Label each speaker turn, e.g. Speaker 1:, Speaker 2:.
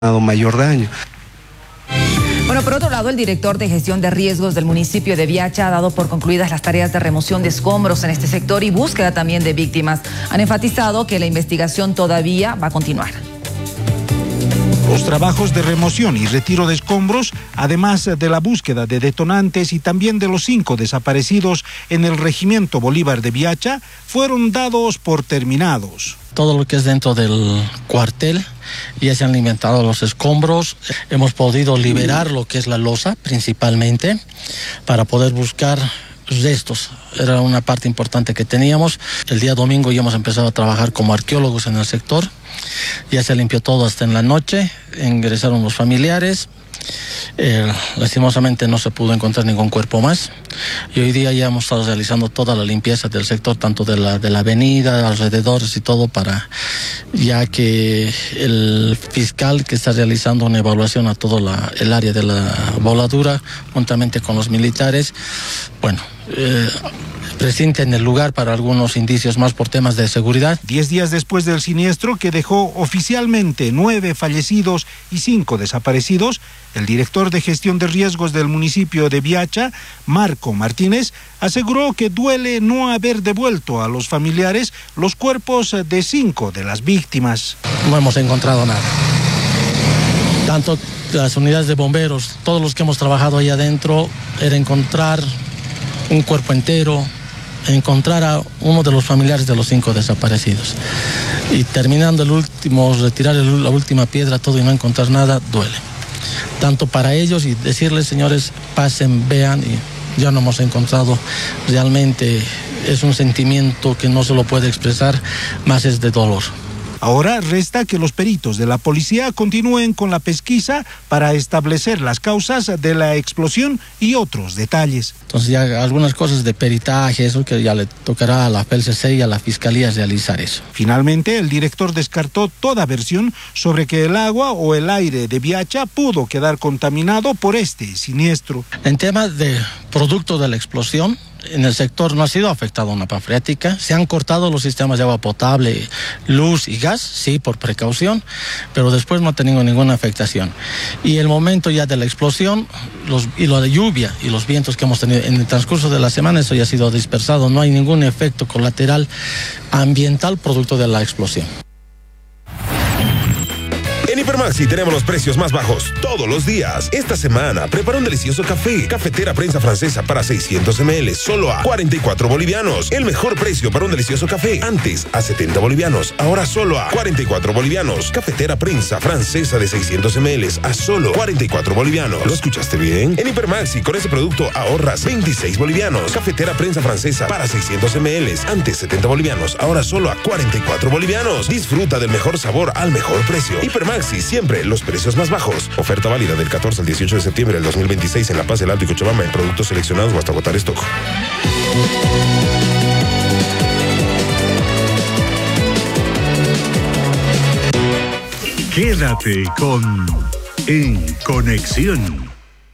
Speaker 1: mayor daño.
Speaker 2: Bueno, por otro lado, el director de gestión de riesgos del municipio de Viacha ha dado por concluidas las tareas de remoción de escombros en este sector y búsqueda también de víctimas. Han enfatizado que la investigación todavía va a continuar.
Speaker 3: Los trabajos de remoción y retiro de escombros, además de la búsqueda de detonantes y también de los 5 desaparecidos en el Regimiento Bolívar de Viacha, fueron dados por terminados.
Speaker 4: Todo lo que es dentro del cuartel, ya se han alimentado los escombros, hemos podido liberar lo que es la losa principalmente para poder buscar restos. Era una parte importante que teníamos. El día domingo ya hemos empezado a trabajar como arqueólogos en el sector. Ya se limpió todo hasta en la noche, ingresaron los familiares. Lastimosamente no se pudo encontrar ningún cuerpo más y hoy día ya hemos estado realizando toda la limpieza del sector, tanto de la avenida, alrededores y todo, para ya que el fiscal que está realizando una evaluación a todo el área de la voladura juntamente con los militares, presente en el lugar para algunos indicios más por temas de seguridad.
Speaker 3: 10 días después del siniestro, que dejó oficialmente 9 fallecidos y 5 desaparecidos, el director de gestión de riesgos del municipio de Viacha, Marco Martínez, aseguró que duele no haber devuelto a los familiares los cuerpos de 5 de las víctimas.
Speaker 4: No hemos encontrado nada. Tanto las unidades de bomberos, todos los que hemos trabajado ahí adentro, era encontrar un cuerpo entero, encontrar a uno de los familiares de los 5 desaparecidos. Y terminando retirar la última piedra, todo y no encontrar nada, duele. Tanto para ellos y decirles, señores, pasen, vean, y ya no hemos encontrado. Realmente es un sentimiento que no se lo puede expresar, más es de dolor.
Speaker 3: Ahora resta que los peritos de la policía continúen con la pesquisa para establecer las causas de la explosión y otros detalles.
Speaker 4: Entonces ya algunas cosas de peritaje, eso que ya le tocará a la PLCC y a la Fiscalía realizar eso.
Speaker 3: Finalmente, el director descartó toda versión sobre que el agua o el aire de Viacha pudo quedar contaminado por este siniestro.
Speaker 4: En temas de producto de la explosión, en el sector no ha sido afectada una napa freática. Se han cortado los sistemas de agua potable, luz y gas, sí, por precaución, pero después no ha tenido ninguna afectación. Y el momento ya de la explosión, y lo de lluvia y los vientos que hemos tenido en el transcurso de la semana, eso ya ha sido dispersado. No hay ningún efecto colateral ambiental producto de la explosión.
Speaker 5: En Hipermaxi tenemos los precios más bajos todos los días. Esta semana prepara un delicioso café. Cafetera Prensa Francesa para 600 ml, solo a 44 bolivianos. El mejor precio para un delicioso café. Antes a 70 bolivianos, ahora solo a 44 bolivianos. Cafetera Prensa Francesa de 600 ml a solo 44 bolivianos. ¿Lo escuchaste bien? En Hipermaxi con ese producto ahorras 26 bolivianos. Cafetera Prensa Francesa para 600 ml. Antes 70 bolivianos, ahora solo a 44 bolivianos. Disfruta del mejor sabor al mejor precio. Hipermaxi, siempre los precios más bajos. Oferta válida del 14 al 18 de septiembre del 2026 en La Paz, El Alto y Cochabamba en productos seleccionados o hasta agotar stock.
Speaker 6: Quédate con En Conexión.